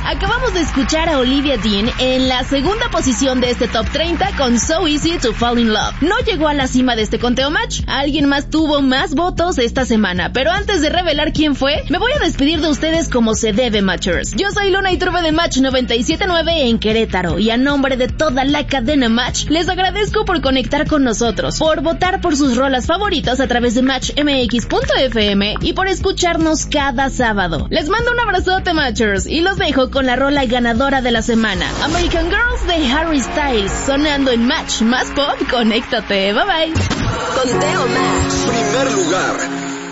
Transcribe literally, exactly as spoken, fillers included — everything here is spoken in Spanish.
Acabamos de escuchar a Olivia Dean en la segunda posición de este top treinta con So Easy to Fall in Love. No llegó a la cima de este conteo Match. Alguien más tuvo más votos esta semana, pero antes de revelar quién fue, me voy a despedir de ustedes como se debe, Matchers. Yo soy Luna Iturbe de Match noventa y siete punto nueve en Querétaro, y a nombre de toda la cadena Match, les agradezco por conectar con nosotros, por votar por sus rolas favoritas a través de match m x punto f m y por escucharnos cada sábado. Les mando un abrazote, Matchers, y los dejo con la rola ganadora de la semana, American Girls de Harry Styles, sonando en Match más pop. Conéctate, bye bye. Conteo Match. Primer lugar.